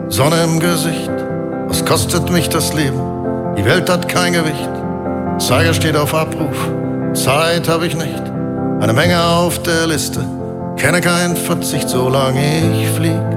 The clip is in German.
Sonne im Gesicht, was kostet mich das Leben? Die Welt hat kein Gewicht, Zeiger steht auf Abruf, Zeit hab ich nicht, eine Menge auf der Liste, kenne keinen Verzicht, solange ich flieg.